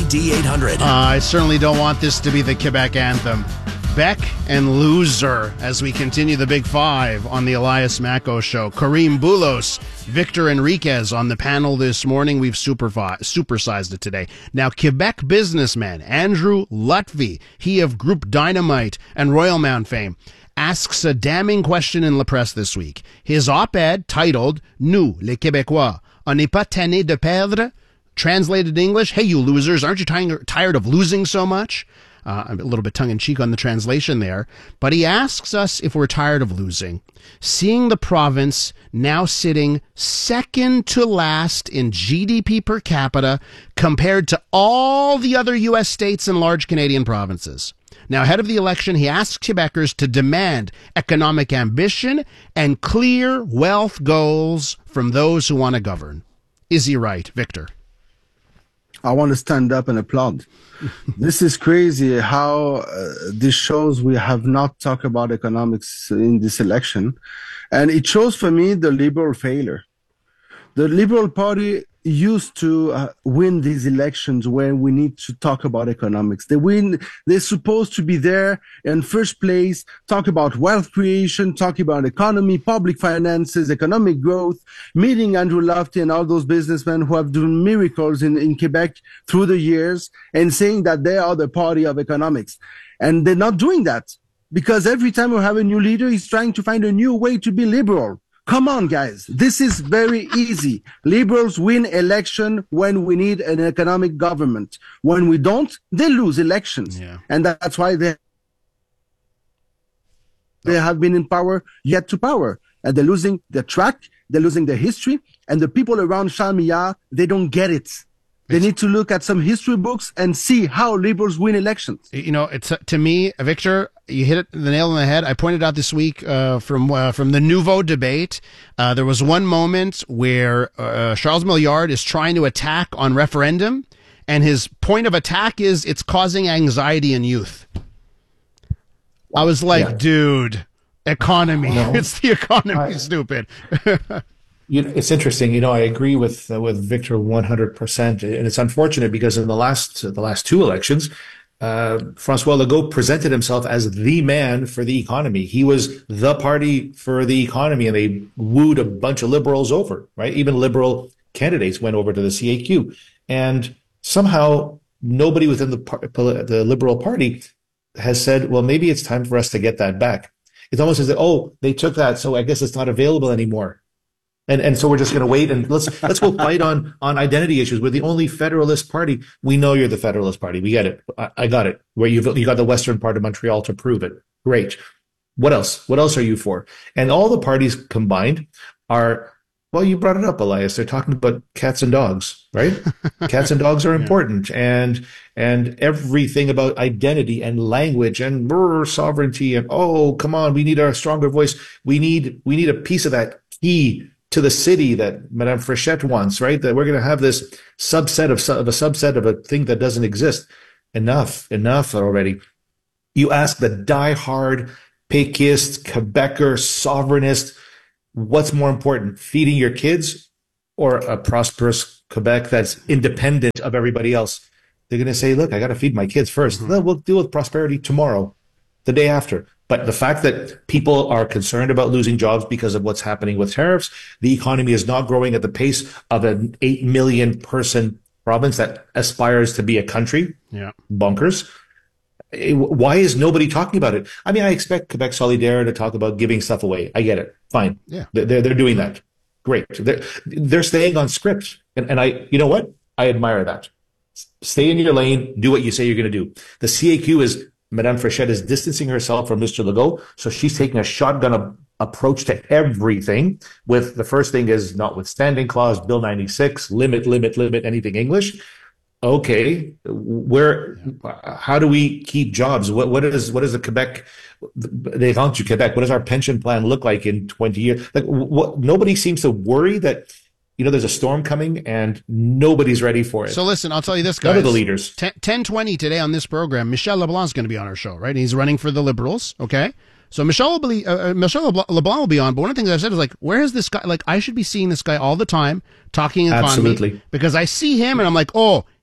D800. I certainly don't want this to be the Quebec anthem. Beck and Loser as we continue the Big Five on the Elias Macco Show. Kareem Boulos, Victor Enriquez on the panel this morning. We've supersized it today. Now, Quebec businessman Andrew Lutvi, he of Group Dynamite and Royal Mount fame, asks a damning question in La Presse this week. His op-ed titled, Nous, les Québécois, on n'est pas tanné de perdre? Translated English, hey, you losers, aren't you tired of losing so much? A little bit tongue-in-cheek on the translation there. But he asks us if we're tired of losing. Seeing the province now sitting second to last in GDP per capita compared to all the other U.S. states and large Canadian provinces. Now, ahead of the election, he asks Quebecers to demand economic ambition and clear wealth goals from those who want to govern. Is he right, Victor? I want to stand up and applaud. This is crazy how this shows we have not talked about economics in this election. And it shows for me the Liberal failure. The Liberal Party used to win these elections when we need to talk about economics. They're supposed to be there in first place, talk about wealth creation, talk about economy, public finances, economic growth, meeting Andrew Lutfi and all those businessmen who have done miracles in Quebec through the years and saying that they are the party of economics. And they're not doing that because every time we have a new leader, he's trying to find a new way to be liberal. Come on, guys. This is very easy. Liberals win election when we need an economic government. When we don't, they lose elections. Yeah. And that's why they have been in power, yet to power. And they're losing their track, they're losing their history, and the people around Charles Millard, they don't get it. They need to look at some history books and see how liberals win elections. You know, it's to me, Victor, you hit the nail on the head. I pointed out this week from the Nouveau debate. There was one moment where Charles Milliard is trying to attack on referendum, and his point of attack is it's causing anxiety in youth. I was like, dude, economy. No. It's the economy, stupid. It's interesting. I agree with Victor 100%, and it's unfortunate because in the last two elections, François Legault presented himself as the man for the economy. He was the party for the economy, and they wooed a bunch of liberals over, right? Even liberal candidates went over to the CAQ, and somehow nobody within the Liberal Party has said, well, maybe it's time for us to get that back. It's almost as if, they took that, so I guess it's not available anymore. And so we're just going to wait and let's go fight on identity issues. We're the only Federalist Party. We know you're the Federalist Party. We get it. I got it. Where you got the western part of Montreal to prove it. Great. What else? What else are you for? And all the parties combined are, well, you brought it up, Elias. They're talking about cats and dogs, right? Cats and dogs are important, and everything about identity and language and sovereignty and come on, we need a stronger voice. We need a piece of that key to the city that Madame Fréchette wants, right? That we're going to have this subset of a thing that doesn't exist. Enough already. You ask the diehard Péquist, Quebecer, sovereignist, what's more important, feeding your kids or a prosperous Quebec that's independent of everybody else? They're going to say, look, I got to feed my kids first. Mm-hmm. We'll deal with prosperity tomorrow, the day after. But the fact that people are concerned about losing jobs because of what's happening with tariffs, the economy is not growing at the pace of an 8 million person province that aspires to be a country. Yeah. Bonkers. Why is nobody talking about it? I mean, I expect Quebec Solidaire to talk about giving stuff away. I get it. Fine. Yeah. They're doing that. Great. They're staying on script. And you know what? I admire that. Stay in your lane. Do what you say you're going to do. The CAQ is, Madame Fréchette is distancing herself from Mr. Legault, so she's taking a shotgun approach to everything. With the first thing is notwithstanding clause, Bill 96, limit anything English. Okay, how do we keep jobs? What is the Quebec, the Rente du Québec? What does our pension plan look like in 20 years? Like, nobody seems to worry that there's a storm coming and nobody's ready for it. So listen, I'll tell you this, guys. None of the leaders. 10:20 today on this program, Michel LeBlanc is going to be on our show, right? He's running for the Liberals, okay? So Michel LeBlanc will be on, but one of the things I've said is, like, where is this guy? Like, I should be seeing this guy all the time talking economy. Absolutely. Because I see him and I'm like, oh,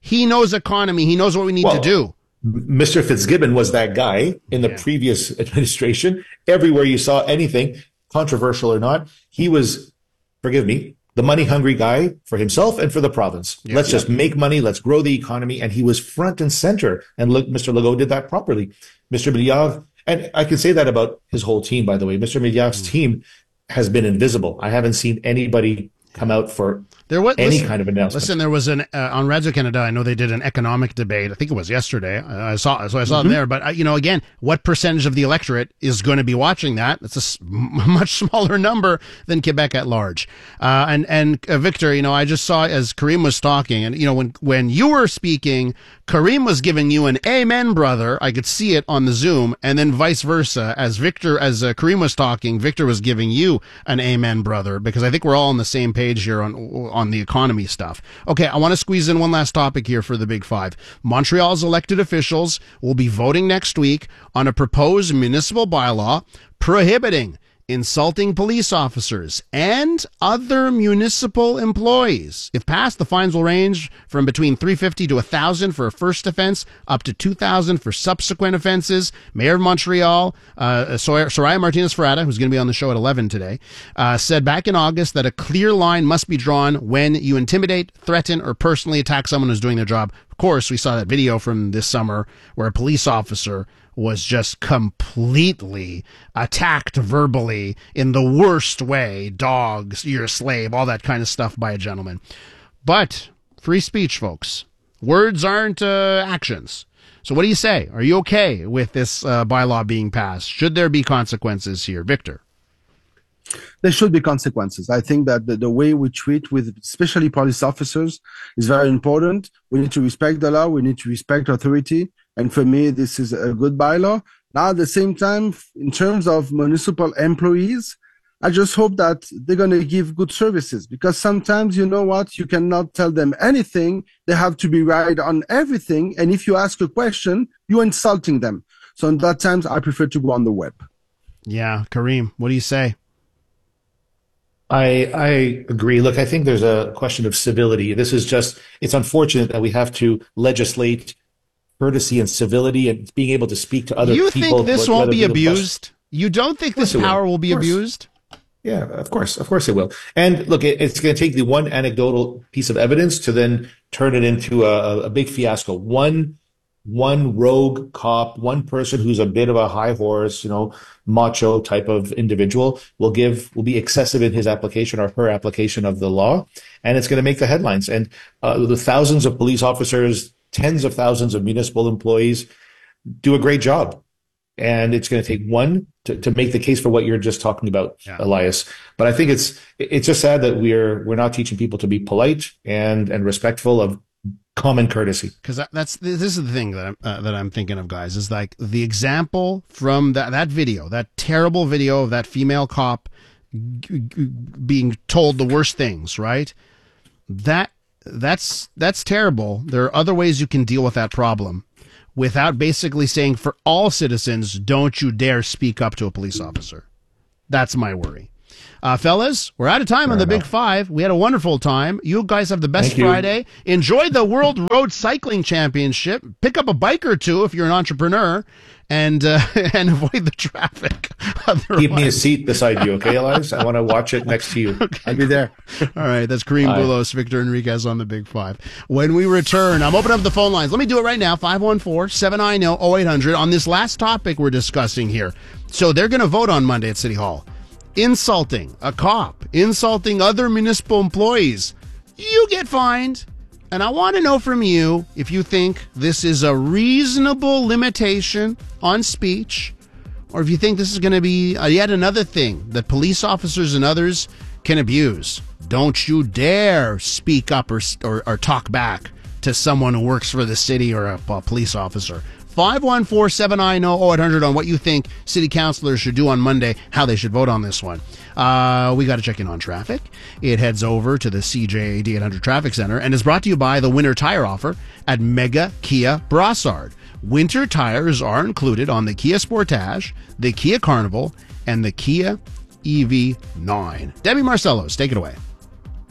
He knows economy. He knows what we need to do. Mr. Fitzgibbon was that guy in the previous administration. Everywhere you saw anything, controversial or not, he was, forgive me, the money-hungry guy for himself and for the province. Let's just make money. Let's grow the economy. And he was front and center. And look, Mr. Legault did that properly. Mr. Milliard, and I can say that about his whole team, by the way. Mr. Milliard's team has been invisible. I haven't seen anybody come out for any kind of announcement. Listen, there was on Radio Canada, I know they did an economic debate. I think it was yesterday. I saw it there. But, again, what percentage of the electorate is going to be watching that? It's a much smaller number than Quebec at large. And Victor, I just saw as Karim was talking, and, when you were speaking, Karim was giving you an amen, brother. I could see it on the Zoom, and then vice versa. As Karim was talking, Victor was giving you an amen, brother, because I think we're all on the same page here on the economy stuff. Okay, I want to squeeze in one last topic here for the Big Five. Montreal's elected officials will be voting next week on a proposed municipal bylaw prohibiting insulting police officers and other municipal employees. If passed, the fines will range from between $350 to $1,000 for a first offense, up to $2,000 for subsequent offenses. Mayor of Montreal, Soraya Martinez-Ferrada, who's going to be on the show at 11 today, said back in August that a clear line must be drawn when you intimidate, threaten, or personally attack someone who's doing their job. Of course, we saw that video from this summer where a police officer was just completely attacked verbally in the worst way. Dogs, you're a slave, all that kind of stuff by a gentleman. But free speech, folks. Words aren't actions. So what do you say? Are you okay with this bylaw being passed? Should there be consequences here? Victor? There should be consequences. I think that the way we treat with especially police officers is very important. We need to respect the law. We need to respect authority. And for me, this is a good bylaw. Now, at the same time, in terms of municipal employees, I just hope that they're going to give good services, because sometimes, you know what, you cannot tell them anything. They have to be right on everything. And if you ask a question, you're insulting them. So in that times, I prefer to go on the web. Yeah. Karim, what do you say? I agree. Look, I think there's a question of civility. It's unfortunate that we have to legislate courtesy and civility and being able to speak to other people. You think this won't be abused? You don't think this power will be abused? Yeah, of course it will. And look, it's going to take the one anecdotal piece of evidence to then turn it into a big fiasco. One rogue cop, one person who's a bit of a high horse, macho type of individual will be excessive in his application or her application of the law, and it's going to make the headlines. And the thousands of police officers, tens of thousands of municipal employees do a great job. And it's going to take one to make the case for what you're just talking about, Elias. But I think it's just sad that we're not teaching people to be polite and respectful of common courtesy. Because this is the thing that I'm thinking of, guys, is like the example from that video, that terrible video of that female cop being told the worst things, right? That's terrible. There are other ways you can deal with that problem without basically saying for all citizens, don't you dare speak up to a police officer. That's my worry. Fellas, we're out of time on the Big Five. We had a wonderful time. You guys have the best Friday. Enjoy the World Road Cycling Championship. Pick up a bike or two if you're an entrepreneur, and avoid the traffic. Otherwise. Keep me a seat beside you, okay, Elias? I want to watch it next to you. Okay. I'll be there. All right, that's Karim Boulos, Victor Enriquez on the Big Five. When we return, I'm opening up the phone lines. Let me do it right now, 514-790-0800, on this last topic we're discussing here. So they're going to vote on Monday at City Hall. Insulting a cop, insulting other municipal employees, you get fined. And I want to know from you if you think this is a reasonable limitation on speech, or if you think this is going to be yet another thing that police officers and others can abuse. Don't you dare speak up or talk back to someone who works for the city or a police officer. 514-790-0800 on what you think city councilors should do on Monday, how they should vote on this one. We got to check in on traffic. It heads over to the CJAD 800 Traffic Center and is brought to you by the winter tire offer at Mega Kia Brossard. Winter tires are included on the Kia Sportage, the Kia Carnival, and the Kia EV9. Debbie Marcellos, take it away.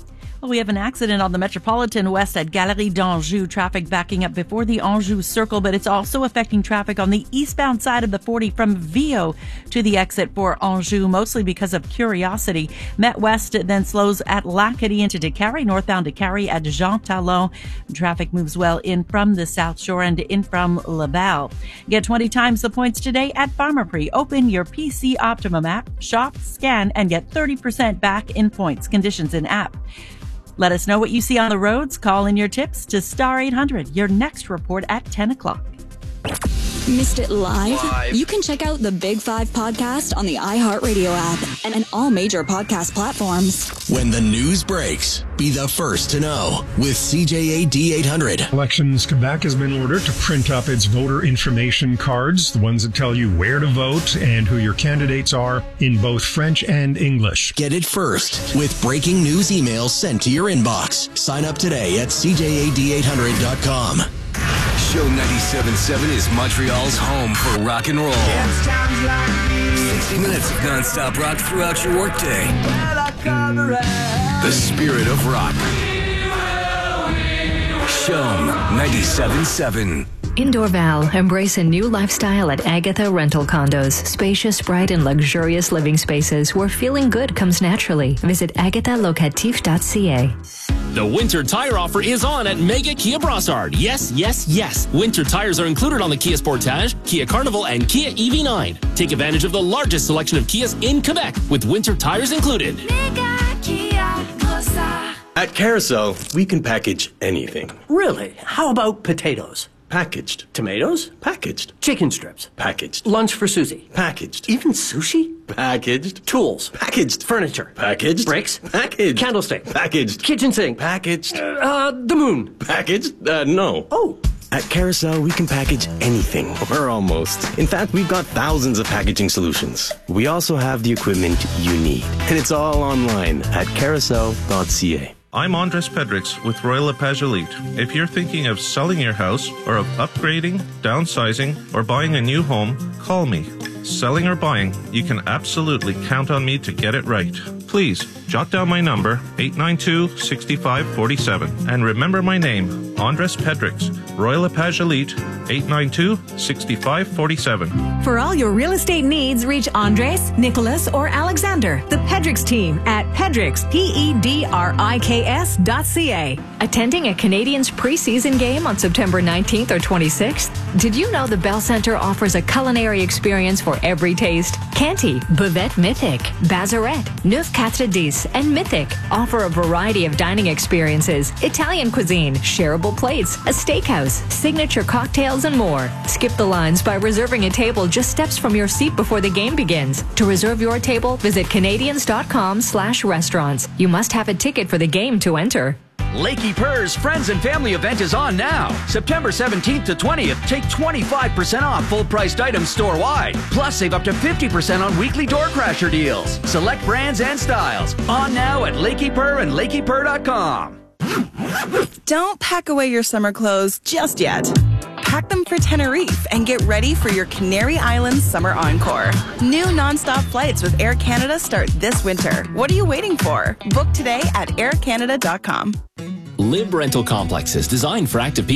example, we have an accident on the Metropolitan West at Galerie d'Anjou. Traffic backing up before the Anjou Circle, but it's also affecting traffic on the eastbound side of the 40 from Vio to the exit for Anjou, mostly because of Curiosity. Met West then slows at Lacadie into Décarie, northbound Décarie at Jean Talon. Traffic moves well in from the South Shore and in from Laval. Get 20 times the points today at Pharmaprix. Open your PC Optimum app, shop, scan, and get 30% back in points. Conditions in app. Let us know what you see on the roads. Call in your tips to Star 800. Your next report at 10 o'clock. Missed it live? You can check out the Big Five podcast on the iHeartRadio app and all major podcast platforms. When the news breaks, be the first to know with CJA D800. Elections Quebec has been ordered to print up its voter information cards, the ones that tell you where to vote and who your candidates are, in both French and English. Get it first with breaking news emails sent to your inbox. Sign up today at CJAD800.com. Show 97.7 is Montreal's home for rock and roll. 60 minutes of non-stop rock throughout your workday. The spirit of rock. Show 97.7. In Dorval, embrace a new lifestyle at Agatha Rental Condos. Spacious, bright, and luxurious living spaces where feeling good comes naturally. Visit agathalocatif.ca. The winter tire offer is on at Mega Kia Brossard. Yes, yes, yes. Winter tires are included on the Kia Sportage, Kia Carnival, and Kia EV9. Take advantage of the largest selection of Kias in Quebec with winter tires included. Mega Kia Brossard. At Carousel, we can package anything. Really? How about potatoes? Packaged. Tomatoes? Packaged. Chicken strips? Packaged. Lunch for Susie? Packaged. Even sushi? Packaged. Tools? Packaged. Furniture? Packaged. Bricks? Packaged. Candlestick? Packaged. Kitchen sink? Packaged. The moon? Packaged? No. Oh. At Carousel, we can package anything, or almost. In fact, we've got thousands of packaging solutions. We also have the equipment you need, and it's all online at carousel.ca. I'm Andres Pedrix with Royal LePage Elite. If you're thinking of selling your house or of upgrading, downsizing, or buying a new home, call me. Selling or buying, you can absolutely count on me to get it right. Please, jot down my number, 892-6547, and remember my name, Andres Pedrix, Royal LePage Elite, 892-6547. For all your real estate needs, reach Andres, Nicholas, or Alexander, the Pedrix team at Pedrix, PEDRIKS.ca. Attending a Canadians preseason game on September 19th or 26th? Did you know the Bell Centre offers a culinary experience for every taste? Canty, Buvette Mythic, Bazaret, Neuf Quatre Dix, and Mythic offer a variety of dining experiences, Italian cuisine, shareable plates, a steakhouse, signature cocktails, and more. Skip the lines by reserving a table just steps from your seat before the game begins. To reserve your table, visit Canadians.com/restaurants. You must have a ticket for the game to enter. Lakey Purr's Friends and Family event is on now. September 17th to 20th, take 25% off full-priced items store-wide. Plus, save up to 50% on weekly door crasher deals. Select brands and styles. On now at Lakey Purr and LakeyPurr.com. Don't pack away your summer clothes just yet. Pack them for Tenerife and get ready for your Canary Islands Summer Encore. New nonstop flights with Air Canada start this winter. What are you waiting for? Book today at aircanada.com. Lib Rental Complexes designed for active people.